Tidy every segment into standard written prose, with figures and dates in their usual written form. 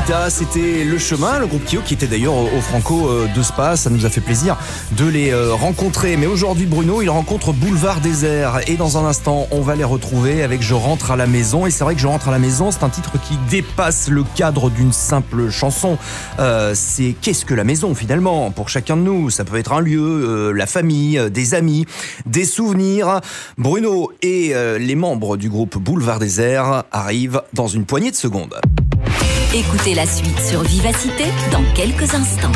Lolita, c'était Le Chemin, le groupe Kyo qui était d'ailleurs au Franco de Spa. Ça nous a fait plaisir de les rencontrer. Mais aujourd'hui, Bruno, il rencontre Boulevard Désert. Et dans un instant, on va les retrouver avec Je rentre à la maison. Et c'est vrai que Je rentre à la maison, c'est un titre qui dépasse le cadre d'une simple chanson. C'est qu'est-ce que la maison finalement pour chacun de nous? Ça peut être un lieu, la famille, des amis, des souvenirs. Bruno et les membres du groupe Boulevard Désert arrivent dans une poignée de secondes. Écoutez la suite sur Vivacité dans quelques instants.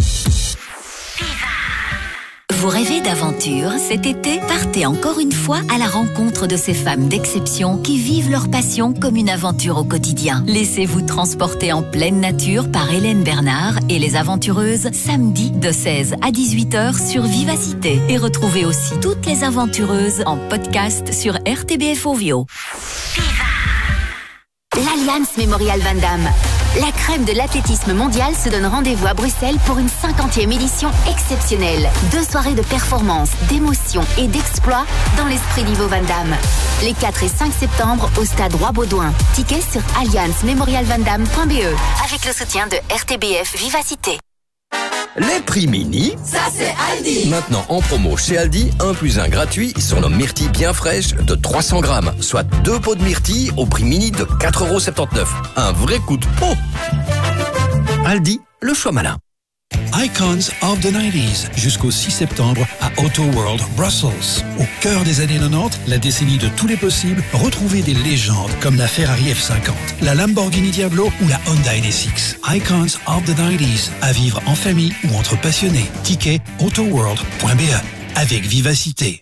Vous rêvez d'aventure cet été? Partez encore une fois à la rencontre de ces femmes d'exception qui vivent leur passion comme une aventure au quotidien. Laissez-vous transporter en pleine nature par Hélène Bernard et les aventureuses samedi de 16 à 18h sur Vivacité. Et retrouvez aussi toutes les aventureuses en podcast sur RTBF Ovio. L'Alliance Mémorial Van Damme. La crème de l'athlétisme mondial se donne rendez-vous à Bruxelles pour une 50e édition exceptionnelle. 2 soirées de performance, d'émotion et d'exploit dans l'esprit niveau Van Damme. Les 4 et 5 septembre au stade Roi-Baudouin. Tickets sur alliancememorialvandamme.be avec le soutien de RTBF Vivacité. Les prix mini, Ça c'est Aldi. maintenant en promo chez Aldi, 1 + 1 gratuit sur nos myrtilles bien fraîches de 300 grammes, soit 2 pots de myrtilles au prix mini de 4,79 €. Un vrai coup de peau. Aldi, le choix malin. Icons of the 90s, jusqu'au 6 septembre à Auto World Brussels. Au cœur des années 90, la décennie de tous les possibles, retrouvez des légendes comme la Ferrari F50, la Lamborghini Diablo ou la Honda NSX. Icons of the 90s, à vivre en famille ou entre passionnés. Ticket autoworld.be, avec vivacité.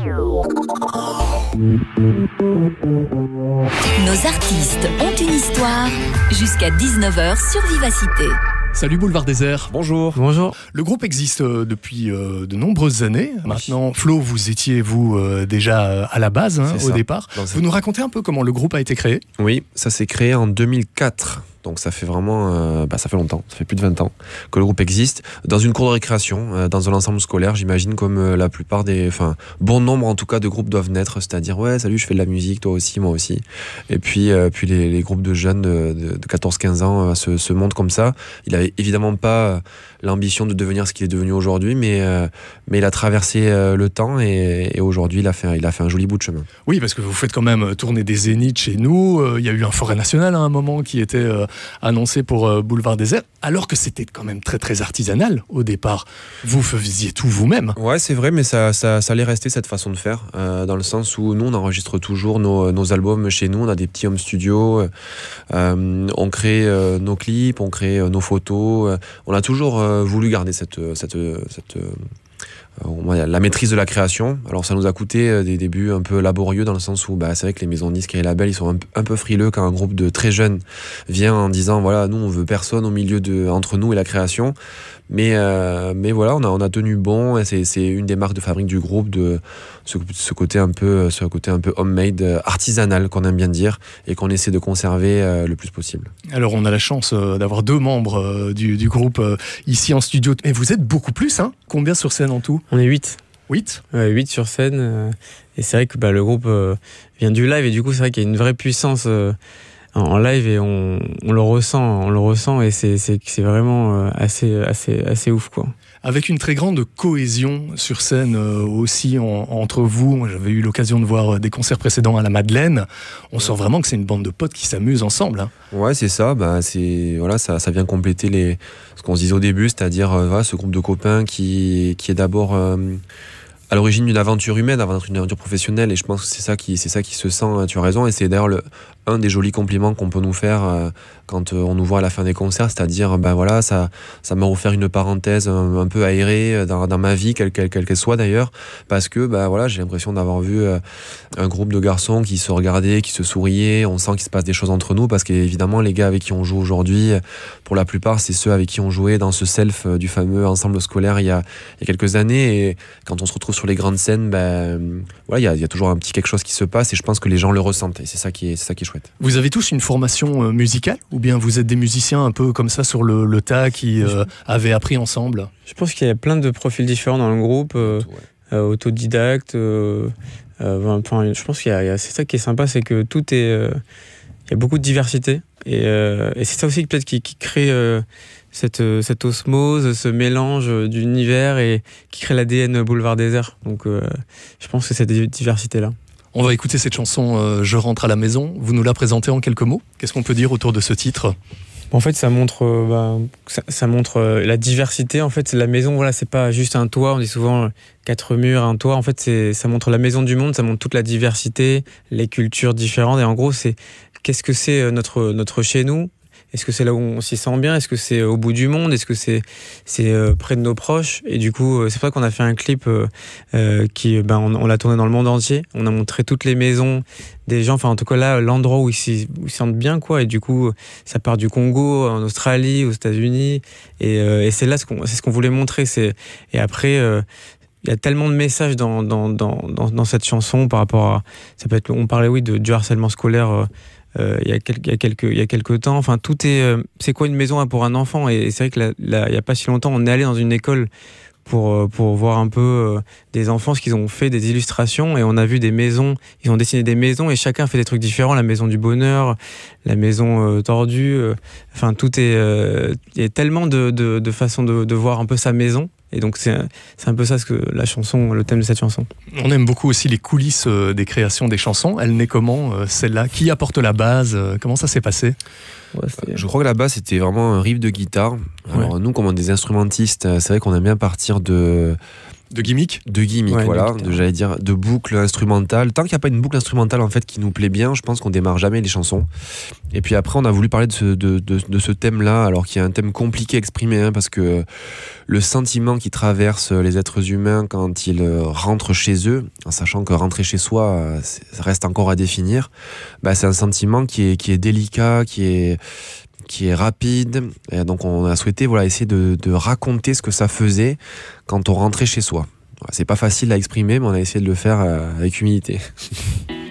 Nos artistes ont une histoire jusqu'à 19h sur Vivacité. Salut Boulevard Désert. Bonjour. Le groupe existe depuis de nombreuses années. Maintenant, Flo, vous étiez déjà à la base au départ. Vous nous racontez un peu comment le groupe a été créé? Oui, ça s'est créé en 2004. Donc ça fait vraiment, ça fait longtemps, ça fait plus de 20 ans que le groupe existe, dans une cour de récréation, dans un ensemble scolaire, j'imagine, comme la plupart bon nombre en tout cas de groupes doivent naître, c'est-à-dire ouais salut je fais de la musique, toi aussi, moi aussi. Et puis les groupes de jeunes de 14-15 ans se montent comme ça. Il avait évidemment pas l'ambition de devenir ce qu'il est devenu aujourd'hui, mais il a traversé le temps et aujourd'hui il a fait un joli bout de chemin. Oui, parce que vous faites quand même tourner des zéniths chez nous. Il y a eu un Forêt Nationale à un moment qui était annoncé pour Boulevard Désert, alors que c'était quand même très très artisanal au départ. Vous faisiez tout vous-même. Ouais, c'est vrai, mais ça allait rester cette façon de faire, dans le sens où nous on enregistre toujours nos albums chez nous, on a des petits home studios, on crée nos clips, on crée nos photos, on a toujours voulu garder la maîtrise de la création. Alors ça nous a coûté des débuts un peu laborieux, dans le sens où c'est vrai que les maisons de disques et les labels ils sont un peu frileux quand un groupe de très jeunes vient en disant voilà, nous on veut personne au milieu entre nous et la création, mais voilà, on a tenu bon, et c'est une des marques de fabrique du groupe, de ce côté un peu homemade, artisanal, qu'on aime bien dire, et qu'on essaie de conserver le plus possible. Alors on a la chance d'avoir 2 membres du groupe ici en studio, et vous êtes beaucoup plus, hein? Combien sur scène en tout? On est 8. 8 8 sur scène. Et c'est vrai que le groupe vient du live, et du coup c'est vrai qu'il y a une vraie puissance en live, et on le ressent, et c'est vraiment assez ouf, quoi. Avec une très grande cohésion sur scène aussi entre vous. Moi, j'avais eu l'occasion de voir des concerts précédents à la Madeleine. On sent vraiment que c'est une bande de potes qui s'amusent ensemble, hein. Ouais, c'est ça. Ça vient compléter ce qu'on se disait au début, c'est-à-dire ce groupe de copains qui est d'abord à l'origine d'une aventure humaine avant d'être une aventure professionnelle, et je pense que c'est ça qui se sent, tu as raison, et c'est d'ailleurs un des jolis compliments qu'on peut nous faire quand on nous voit à la fin des concerts, c'est-à-dire ça m'a offert une parenthèse un peu aérée dans ma vie, quelle qu'elle soit d'ailleurs, parce que j'ai l'impression d'avoir vu un groupe de garçons qui se regardaient, qui se souriaient, on sent qu'il se passe des choses entre nous, parce qu'évidemment les gars avec qui on joue aujourd'hui, pour la plupart c'est ceux avec qui on jouait dans ce self du fameux ensemble scolaire il y a quelques années, et quand on se retrouve sur les grandes scènes, il y a toujours un petit quelque chose qui se passe, et je pense que les gens le ressentent, et c'est ça qui est chouette. Vous avez tous une formation musicale, ou bien vous êtes des musiciens un peu comme ça sur le tas qui avaient appris ensemble? Je pense qu'il y a plein de profils différents dans le groupe, autodidacte. Je pense qu'il y a c'est ça qui est sympa, c'est que tout est... il y a beaucoup de diversité. c'est ça aussi peut-être qui crée cette osmose, ce mélange d'univers et qui crée l'ADN Boulevard Désert. Donc je pense que c'est cette diversité-là. On va écouter cette chanson Je rentre à la maison. Vous nous la présentez en quelques mots. Qu'est-ce qu'on peut dire autour de ce titre ? En fait, ça montre, ça montre la diversité. En fait, la maison, voilà, c'est pas juste un toit. On dit souvent 4 murs, un toit. En fait, ça montre la maison du monde. Ça montre toute la diversité, les cultures différentes. Et en gros, qu'est-ce que c'est notre chez nous ? Est-ce que c'est là où on s'y sent bien ? Est-ce que c'est au bout du monde ? Est-ce que c'est près de nos proches ? Et du coup, c'est pour ça qu'on a fait un clip on l'a tourné dans le monde entier. On a montré toutes les maisons des gens, enfin en tout cas là, l'endroit où ils s'y sentent bien, quoi. Et du coup, ça part du Congo, en Australie, aux États-Unis. Et c'est là c'est ce qu'on voulait montrer. Et après, il y a tellement de messages dans cette chanson par rapport à... Ça peut être, on parlait, du harcèlement scolaire... il y a quelques temps, enfin tout est. C'est quoi une maison pour un enfant ? Et c'est vrai que il y a pas si longtemps, on est allé dans une école pour voir un peu des enfants, ce qu'ils ont fait, des illustrations, et on a vu des maisons. Ils ont dessiné des maisons et chacun fait des trucs différents. La maison du bonheur, la maison tordue. Enfin tout est. Il y a tellement de façons de voir un peu sa maison. Et donc c'est un peu ça le thème de cette chanson. On aime beaucoup aussi les coulisses des créations des chansons. Elle naît comment, celle-là ? Qui apporte la base ? Comment ça s'est passé ? Je crois que la base c'était vraiment un riff de guitare. Alors nous, comme des instrumentistes, c'est vrai qu'on aime bien partir de gimmicks, voilà, j'allais dire de boucles instrumentales. Tant qu'il n'y a pas une boucle instrumentale en fait qui nous plaît bien, je pense qu'on démarre jamais les chansons. Et puis après, on a voulu parler de ce thème-là, alors qu'il y a un thème compliqué à exprimer, parce que le sentiment qui traverse les êtres humains quand ils rentrent chez eux, en sachant que rentrer chez soi, ça reste encore à définir. C'est un sentiment qui est délicat, qui est rapide, et donc on a souhaité essayer de raconter ce que ça faisait quand on rentrait chez soi. C'est pas facile à exprimer, mais on a essayé de le faire avec humilité.